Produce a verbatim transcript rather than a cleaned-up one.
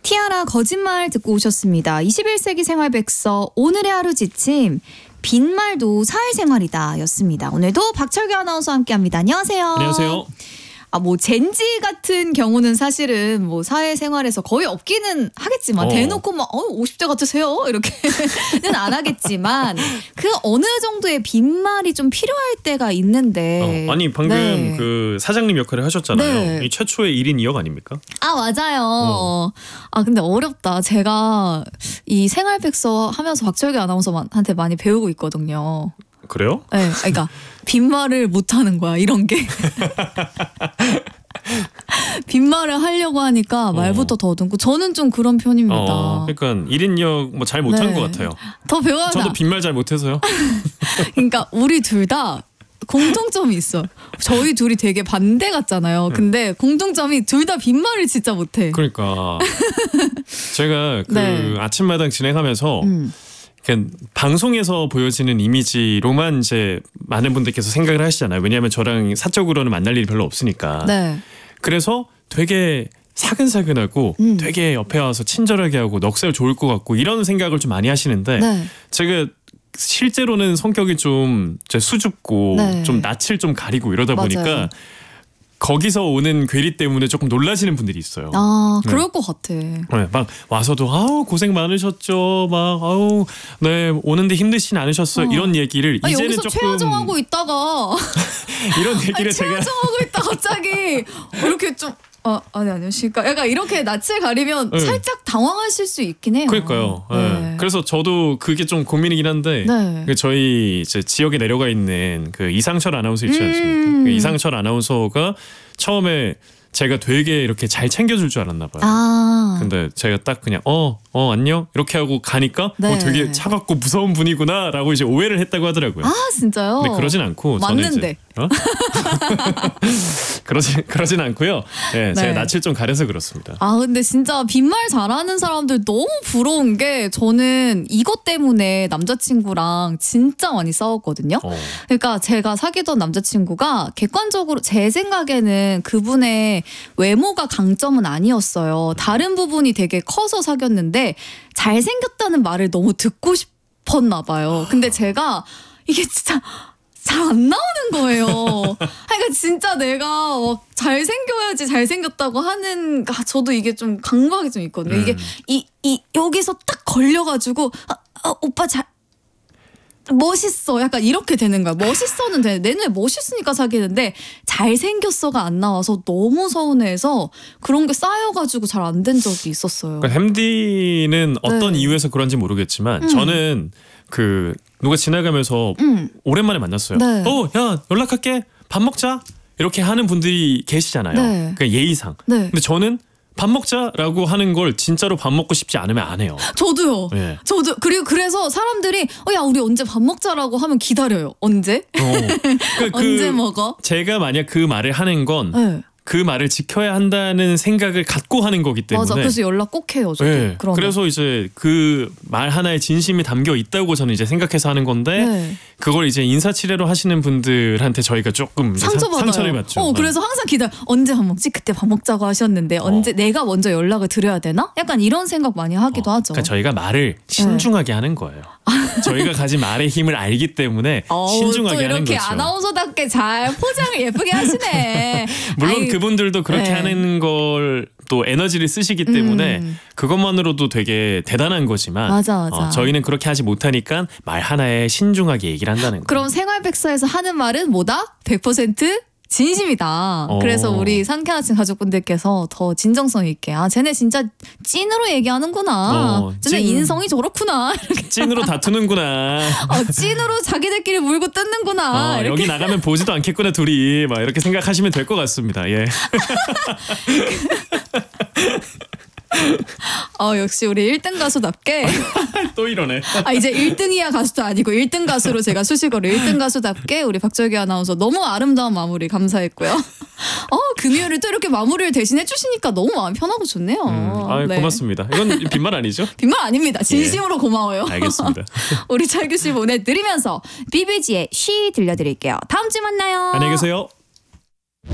티아라 거짓말 듣고 오셨습니다. 이십일 세기 생활백서 오늘의 하루 지침 빈말도 사회생활이다 였습니다. 오늘도 박철규 아나운서와 함께합니다. 안녕하세요. 안녕하세요. 아, 뭐 젠지 같은 경우는 사실은 뭐 사회생활에서 거의 없기는 하겠지만 어. 대놓고 막 어, 오십 대 같으세요? 이렇게는 안 하겠지만 그 어느 정도의 빈말이 좀 필요할 때가 있는데 어, 아니 방금 네. 그 사장님 역할을 하셨잖아요. 네. 이 최초의 일 인 이 역 아닙니까? 아 맞아요. 어. 아 근데 어렵다. 제가 이 생활백서 하면서 박철규 아나운서한테 많이 배우고 있거든요. 그래요? 네, 그러니까 빈말을 못하는 거야 이런 게. 빈말을 하려고 하니까 말부터 어. 더듬고 저는 좀 그런 편입니다. 어, 그러니까 일 인 이 역 뭐 잘 못한 네. 것 같아요. 더 배워야. 저도 빈말 잘 못해서요. 그러니까 우리 둘 다 공통점이 있어. 저희 둘이 되게 반대 같잖아요. 근데 공통점이 둘 다 빈말을 진짜 못해. 그러니까 제가 그 네. 아침마당 진행하면서 음. 그냥 방송에서 보여지는 이미지로만 이제 많은 분들께서 생각을 하시잖아요. 왜냐하면 저랑 사적으로는 만날 일이 별로 없으니까. 네. 그래서 되게 사근사근하고 음. 되게 옆에 와서 친절하게 하고 넉살 좋을 것 같고 이런 생각을 좀 많이 하시는데 네. 제가 실제로는 성격이 좀 수줍고 네. 좀 낯을 좀 가리고 이러다 맞아요. 보니까 거기서 오는 괴리 때문에 조금 놀라시는 분들이 있어요. 아 그럴 네. 것 같아. 네, 막 와서도 아우 고생 많으셨죠. 막 아우 네 오는데 힘드시진 않으셨어요. 어. 이런 얘기를 아니, 이제는 여기서 조금 최하정하고 있다가 이런 얘기를 아니, 제가 최하정하고 있다 갑자기 이렇게 좀 어, 아니 안녕하십니까. 약간 이렇게 낯을 가리면 네. 살짝 당황하실 수 있긴 해요. 그러니까요. 네. 네. 그래서 저도 그게 좀 고민이긴 한데 네. 그 저희 이제 지역에 내려가 있는 그 이상철 아나운서 있지 않습니까? 음. 그 이상철 아나운서가 처음에 제가 되게 이렇게 잘 챙겨줄 줄 알았나 봐요. 아. 근데 제가 딱 그냥 어, 어 안녕 이렇게 하고 가니까 네. 어, 되게 차갑고 무서운 분이구나라고 이제 오해를 했다고 하더라고요. 아 진짜요? 근데 그러진 않고 맞는데. 저는 이제 어? 그러진 그러진 않고요. 네, 제가 네. 낯을 좀 가려서 그렇습니다. 아 근데 진짜 빈말 잘하는 사람들 너무 부러운 게 저는 이것 때문에 남자친구랑 진짜 많이 싸웠거든요. 어. 그러니까 제가 사귀던 남자친구가 객관적으로 제 생각에는 그분의 외모가 강점은 아니었어요. 다른 부분이 되게 커서 사귀었는데 잘생겼다는 말을 너무 듣고 싶었나 봐요. 근데 제가 이게 진짜 잘 안 나오는 거예요. 그러니까 진짜 내가 막 잘생겨야지 잘생겼다고 하는 아, 저도 이게 좀 강박이 좀 있거든요. 음. 이게 이, 이 여기서 딱 걸려가지고 아, 아, 오빠 잘 멋있어 약간 이렇게 되는 거야. 멋있어는 돼. 내 눈에 멋있으니까 사귀는데 잘생겼어가 안 나와서 너무 서운해서 그런 게 쌓여가지고 잘 안 된 적이 있었어요. 그러니까 햄디는 어떤 네. 이유에서 그런지 모르겠지만 음. 저는 그 누가 지나가면서 음. 오랜만에 만났어요. 네. 어, 야 연락할게. 밥 먹자. 이렇게 하는 분들이 계시잖아요. 네. 그러니까 예의상. 네. 근데 저는 밥 먹자라고 하는 걸 진짜로 밥 먹고 싶지 않으면 안 해요. 저도요. 네. 저도 그리고 그래서 사람들이 어, 야 우리 언제 밥 먹자라고 하면 기다려요. 언제? 어. 그, 언제 먹어? 제가 만약 그 말을 하는 건 그 네. 말을 지켜야 한다는 생각을 갖고 하는 거기 때문에. 맞아. 그래서 연락 꼭 해요. 저도. 네. 그러면. 그래서 이제 그 말 하나에 진심이 담겨 있다고 저는 이제 생각해서 하는 건데 네. 그걸 이제 인사치레로 하시는 분들한테 저희가 조금 이제 상처받아요. 상, 상처를 받죠. 어, 그래서 항상 기다려. 언제 밥 먹지? 그때 밥 먹자고 하셨는데 언제 내가 먼저 연락을 드려야 되나? 약간 이런 생각 많이 하기도 어, 하죠. 그러니까 저희가 말을 신중하게 하는 거예요. 저희가 가진 말의 힘을 알기 때문에 어우, 신중하게 또 하는 이렇게 거죠. 아나운서답게 잘 포장을 예쁘게 하시네. 물론 아이, 그분들도 그렇게 네. 하는 걸 또 에너지를 쓰시기 때문에 음. 그것만으로도 되게 대단한 거지만 맞아, 맞아. 어, 저희는 그렇게 하지 못하니까 말 하나에 신중하게 얘기를 한다는 거예요. 그럼 생활백서에서 하는 말은 뭐다? 백 퍼센트 진심이다. 어. 그래서 우리 상쾌한 아침 가족분들께서 더 진정성 있게 아 쟤네 진짜 찐으로 얘기하는구나. 어, 쟤네 찐. 인성이 저렇구나. 이렇게. 찐으로 다투는구나. 어, 찐으로 자기들끼리 물고 뜯는구나. 어, 이렇게. 여기 나가면 보지도 않겠구나 둘이 막 이렇게 생각하시면 될 것 같습니다. 예. 어, 역시 우리 일 등 가수답게 또 이러네. 아 이제 일 등이야 가수도 아니고 일 등 가수로 제가 수식어로 일 등 가수답게 우리 박철규 아나운서 너무 아름다운 마무리 감사했고요. 어 금요일을 또 이렇게 마무리를 대신해 주시니까 너무 마음 편하고 좋네요. 음, 아, 네. 고맙습니다. 이건 빈말 아니죠? 빈말 아닙니다. 진심으로 고마워요. 알겠습니다. 우리 철규 씨 보내드리면서 비비지의 쉬 들려드릴게요. 다음 주에 만나요. 안녕히 계세요.